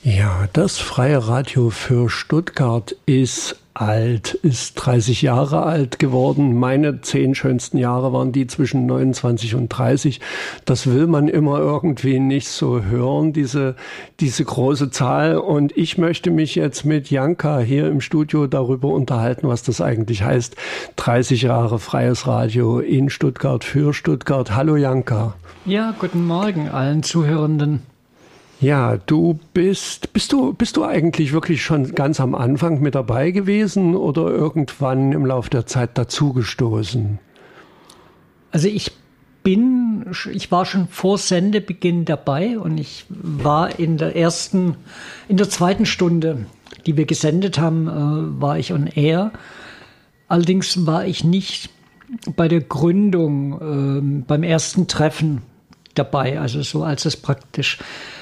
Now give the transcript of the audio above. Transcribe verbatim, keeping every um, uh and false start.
Ja, das Freie Radio für Stuttgart ist alt, ist dreißig Jahre alt geworden. Meine zehn schönsten Jahre waren die zwischen neunundzwanzig und dreißig. Das will man immer irgendwie nicht so hören, diese, diese große Zahl. Und ich möchte mich jetzt mit Janka hier im Studio darüber unterhalten, was das eigentlich heißt. dreißig Jahre freies Radio in Stuttgart für Stuttgart. Hallo Janka. Ja, guten Morgen allen Zuhörenden. Ja, du bist, bist du, bist du eigentlich wirklich schon ganz am Anfang mit dabei gewesen oder irgendwann im Laufe der Zeit dazugestoßen? Also ich bin, ich war schon vor Sendebeginn dabei und ich war in der ersten, in der zweiten Stunde, die wir gesendet haben, war ich on air. Allerdings war ich nicht bei der Gründung, beim ersten Treffen dabei, also so als es praktisch